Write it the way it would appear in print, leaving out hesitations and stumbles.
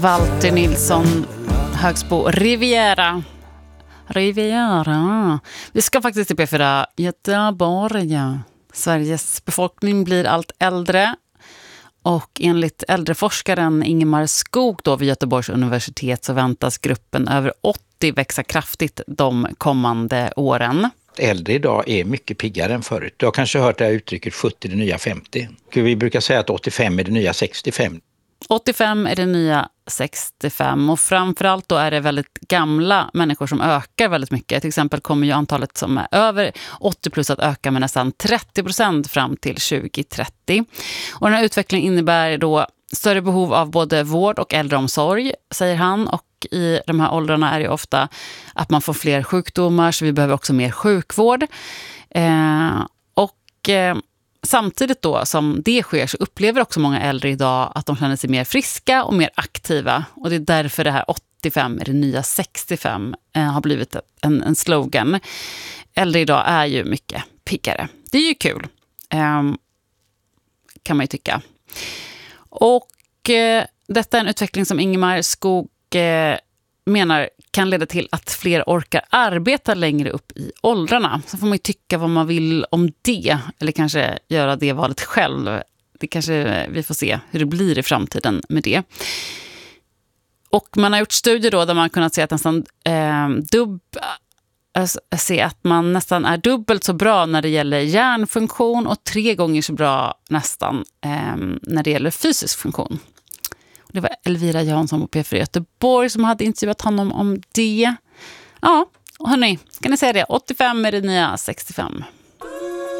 Walter Nilsson, Högsbo, Riviera. Vi ska faktiskt till P4 Göteborg. Sveriges befolkning blir allt äldre. Och enligt äldreforskaren Ingemar Skog då vid Göteborgs universitet så väntas gruppen över 80 växa kraftigt de kommande åren. Äldre idag är mycket piggare än förut. Du har kanske hört det här uttrycket 70 är det nya 50. Vi brukar säga att 85 är det nya 65. 85 är det nya 65 och framförallt då är det väldigt gamla människor som ökar väldigt mycket. Till exempel kommer ju antalet som är över 80 plus att öka med nästan 30% fram till 2030. Och den här utvecklingen innebär då större behov av både vård och äldreomsorg, säger han. Och i de här åldrarna är det ofta att man får fler sjukdomar, så vi behöver också mer sjukvård. Samtidigt då som det sker så upplever också många äldre idag att de känner sig mer friska och mer aktiva. Och det är därför det här 85 är det nya 65 har blivit en slogan. Äldre idag är ju mycket piggare. Det är ju kul, kan man ju tycka. Och detta är en utveckling som Ingemar Skog menar kan leda till att fler orkar arbeta längre upp i åldrarna. Så får man ju tycka vad man vill om det. Eller kanske göra det valet själv. Det kanske vi får se hur det blir i framtiden med det. Och man har gjort studier då där man har kunnat se att man nästan är dubbelt så bra när det gäller hjärnfunktion och 3 gånger så bra nästan när det gäller fysisk funktion. Det var Elvira Jansson på P4 Göteborg som hade intervjuat honom om det. Ja, och hörni, ska ni säga det? 85 är det nya 65.